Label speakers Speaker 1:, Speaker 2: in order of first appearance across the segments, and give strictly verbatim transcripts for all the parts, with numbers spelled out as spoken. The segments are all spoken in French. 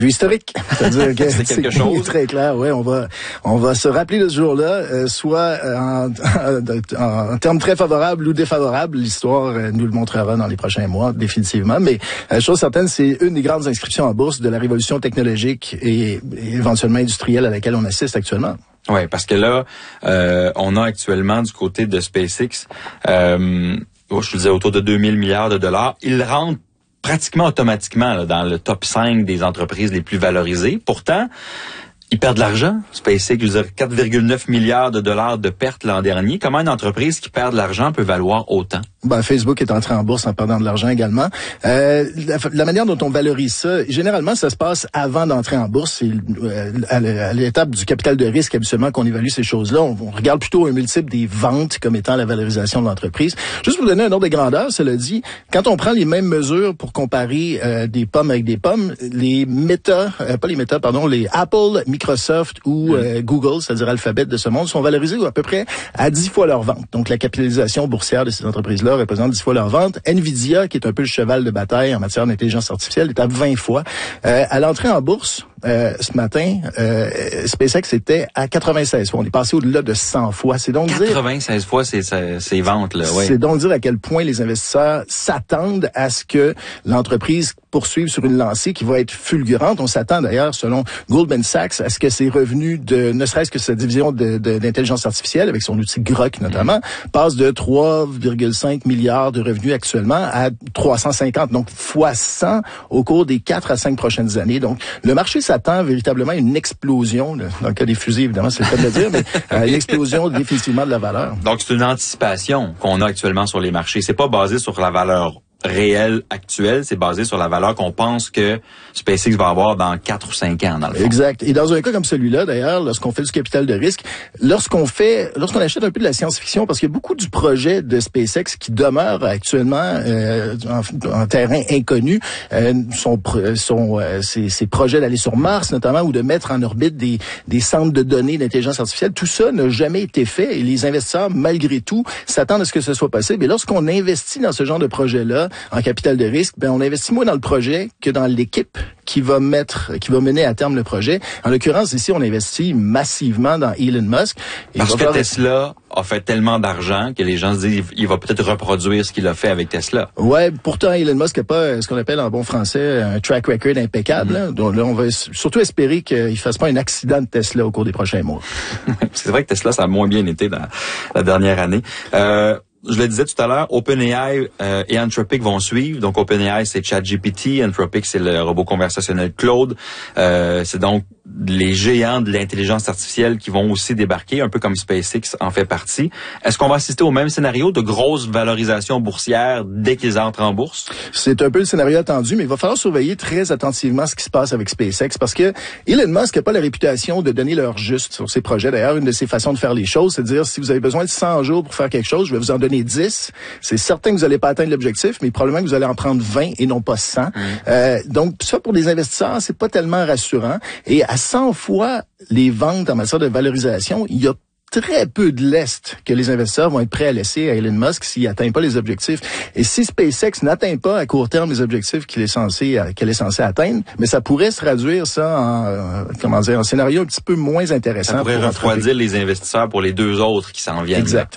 Speaker 1: historique, c'est-à-dire que
Speaker 2: c'est quelque
Speaker 1: c'est
Speaker 2: chose.
Speaker 1: Très clair. Ouais, on va on va se rappeler de ce jour-là, euh, soit en, en, en termes très favorables ou défavorables. L'histoire euh, nous le montrera dans les prochains mois, définitivement. Mais euh, chose certaine, c'est une des grandes inscriptions en bourse de la révolution technologique et, et éventuellement industrielle à laquelle on assiste actuellement.
Speaker 2: Oui, parce que là, euh, on a actuellement du côté de SpaceX, euh, je te disais autour de deux mille milliards de dollars. Ils rentrent pratiquement automatiquement là, dans le top cinq des entreprises les plus valorisées. Pourtant, ils perdent de l'argent. SpaceX, je veux dire, quatre virgule neuf milliards de dollars de pertes l'an dernier. Comment une entreprise qui perd de l'argent peut valoir autant?
Speaker 1: Ben, Facebook est entré en bourse en perdant de l'argent également. Euh, la, la manière dont on valorise ça, généralement, ça se passe avant d'entrer en bourse. C'est euh, à l'étape du capital de risque, habituellement, qu'on évalue ces choses-là. On, on regarde plutôt un multiple des ventes comme étant la valorisation de l'entreprise. Juste pour vous donner un ordre de grandeur, cela dit, quand on prend les mêmes mesures pour comparer euh, des pommes avec des pommes, les Meta, euh, pas les Meta, pardon, les Apple, Microsoft ou euh, Google, c'est-à-dire Alphabet de ce monde, sont valorisés à peu près à dix fois leur vente. Donc, la capitalisation boursière de ces entreprises-là représente dix fois leur vente. Nvidia, qui est un peu le cheval de bataille en matière d'intelligence artificielle, est à vingt fois. Euh, à l'entrée en bourse, euh, ce matin, euh, SpaceX était à quatre-vingt-seize fois. On est passé au-delà de cent fois. C'est donc
Speaker 2: quatre-vingt-seize
Speaker 1: dire,
Speaker 2: fois ces, ces ventes, là. Ouais.
Speaker 1: C'est donc dire à quel point les investisseurs s'attendent à ce que l'entreprise poursuive sur une lancée qui va être fulgurante. On s'attend d'ailleurs, selon Goldman Sachs, à ce que ses revenus de, ne serait-ce que sa division de, de, d'intelligence artificielle, avec son outil Grok notamment, mmh. passe de trois virgule cinq milliards de revenus actuellement à trois cent cinquante, donc fois cent au cours des quatre à cinq prochaines années. Donc, le marché s'attend véritablement à une explosion, là, dans le cas des fusées, évidemment, c'est le cas de le dire, mais à une explosion définitivement de la valeur.
Speaker 2: Donc, c'est une anticipation qu'on a actuellement sur les marchés. C'est pas basé sur la valeur réel actuel, c'est basé sur la valeur qu'on pense que SpaceX va avoir dans quatre ou cinq ans, dans le fond.
Speaker 1: Exact. Et dans un cas comme celui-là, d'ailleurs, lorsqu'on fait du capital de risque, lorsqu'on fait, lorsqu'on achète un peu de la science-fiction, parce qu'il y a beaucoup du projet de SpaceX qui demeure actuellement euh, en, en terrain inconnu, euh, son, son, euh, ses, ses projets d'aller sur Mars, notamment, ou de mettre en orbite des, des centres de données d'intelligence artificielle, tout ça n'a jamais été fait, et les investisseurs, malgré tout, s'attendent à ce que ce soit possible. Et lorsqu'on investit dans ce genre de projet-là, en capital de risque, ben on investit moins dans le projet que dans l'équipe qui va mettre, qui va mener à terme le projet. En l'occurrence, ici, on investit massivement dans Elon Musk.
Speaker 2: Et Parce que faire... Tesla a fait tellement d'argent que les gens se disent il va peut-être reproduire ce qu'il a fait avec Tesla.
Speaker 1: Ouais, pourtant Elon Musk n'a pas ce qu'on appelle en bon français un track record impeccable. Mm-hmm. Donc là, on va surtout espérer qu'il fasse pas un accident de Tesla au cours des prochains mois.
Speaker 2: C'est vrai que Tesla, ça a moins bien été dans la dernière année. Euh, Je le disais tout à l'heure, OpenAI euh, et Anthropic vont suivre. Donc, OpenAI, c'est ChatGPT. Anthropic, c'est le robot conversationnel Claude. Euh, c'est donc les géants de l'intelligence artificielle qui vont aussi débarquer, un peu comme SpaceX en fait partie. Est-ce qu'on va assister au même scénario de grosse valorisation boursière dès qu'ils entrent en bourse?
Speaker 1: C'est un peu le scénario attendu, mais il va falloir surveiller très attentivement ce qui se passe avec SpaceX parce que Elon Musk n'a pas la réputation de donner l'heure juste sur ses projets. D'ailleurs, une de ses façons de faire les choses, c'est de dire si vous avez besoin de cent jours pour faire quelque chose, je vais vous en donner dix. C'est certain que vous n'allez pas atteindre l'objectif, mais probablement que vous allez en prendre vingt et non pas cent. Mmh. Euh, donc, ça, pour les investisseurs, c'est pas tellement rassurant. Et à cent fois les ventes en matière de valorisation, il y a très peu de lest que les investisseurs vont être prêts à laisser à Elon Musk s'il n'atteint pas les objectifs. Et si SpaceX n'atteint pas à court terme les objectifs qu'il est censé qu'elle est censée atteindre, mais ça pourrait se traduire ça en euh, comment dire un scénario un petit peu moins intéressant.
Speaker 2: Ça pourrait refroidir les investisseurs pour les deux autres qui s'en viennent.
Speaker 1: Exact.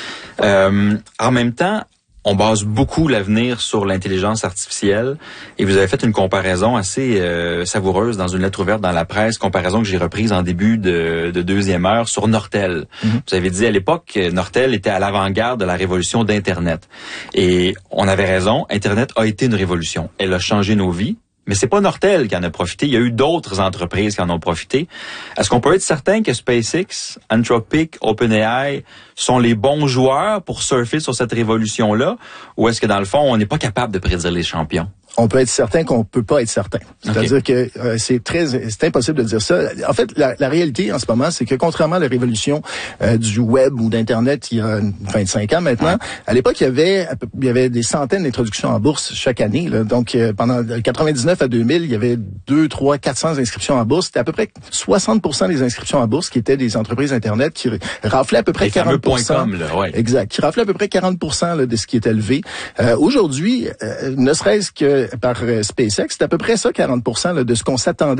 Speaker 2: Euh, en même temps, on base beaucoup l'avenir sur l'intelligence artificielle et vous avez fait une comparaison assez euh, savoureuse dans une lettre ouverte dans la presse, comparaison que j'ai reprise en début de, de deuxième heure sur Nortel. Mm-hmm. Vous avez dit à l'époque, Nortel était à l'avant-garde de la révolution d'Internet. Et on avait raison, Internet a été une révolution. Elle a changé nos vies. Mais c'est pas Nortel qui en a profité. Il y a eu d'autres entreprises qui en ont profité. Est-ce qu'on peut être certain que SpaceX, Anthropic, OpenAI sont les bons joueurs pour surfer sur cette révolution-là? Ou est-ce que dans le fond, on n'est pas capable de prédire les champions?
Speaker 1: On peut être certain qu'on peut pas être certain. C'est-à-dire okay. que euh, c'est très, c'est impossible de dire ça. En fait, la, la réalité en ce moment, c'est que contrairement à la révolution euh, du web ou d'internet il y a vingt-cinq ans maintenant, ouais. à l'époque il y avait il y avait des centaines d'introductions en bourse chaque année. Là. Donc euh, pendant quatre-vingt-dix-neuf à deux mille, il y avait deux, trois, quatre cents inscriptions en bourse. C'était à peu près soixante pour cent des inscriptions en bourse qui étaient des entreprises internet qui raflaient à peu près Les quarante pour cent.
Speaker 2: .com, là, ouais.
Speaker 1: Exact. Qui raflaient à peu près quarante pour cent là, de ce qui est élevé. Euh, aujourd'hui, euh, ne serait-ce que par SpaceX, c'est à peu près ça, quarante pour cent là, de ce qu'on s'attendait